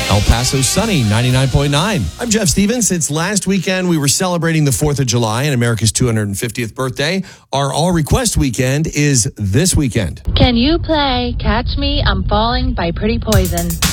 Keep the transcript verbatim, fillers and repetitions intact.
El Paso sunny, ninety-nine point nine. I'm Jeff Stevens. Since last weekend, we were celebrating the fourth of July and America's two hundred fiftieth birthday. Our All Request weekend is this weekend. Can you play Catch Me, I'm Falling by Pretty Poison?